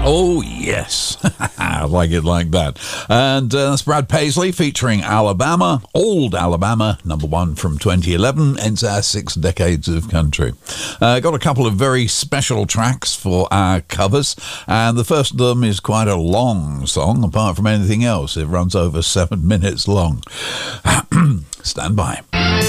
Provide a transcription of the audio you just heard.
Oh, yes. I like it like that. And that's Brad Paisley featuring Alabama, Old Alabama, number one from 2011, ends our 6 decades of country. Got a couple of very special tracks for our covers, and the first of them is quite a long song. Apart from anything else, it runs over 7 minutes long. Stand by.